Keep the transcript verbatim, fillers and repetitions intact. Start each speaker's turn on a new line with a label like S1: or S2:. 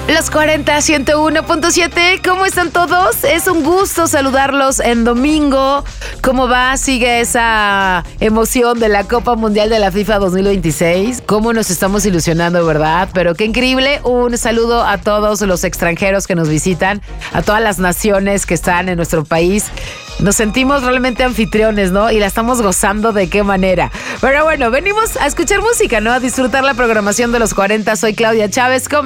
S1: Los cuarenta, ciento uno punto siete, ¿cómo están todos? Es un gusto saludarlos en domingo. ¿Cómo va? Sigue esa emoción de la Copa Mundial de la FIFA dos mil veintiséis. ¿Cómo nos estamos ilusionando, verdad? Pero qué increíble. Un saludo a todos los extranjeros que nos visitan, a todas las naciones que están en nuestro país. Nos sentimos realmente anfitriones, ¿no? Y la estamos gozando de qué manera. Pero bueno, venimos a escuchar música, ¿no? A disfrutar la programación de los cuarenta. Soy Claudia Chávez.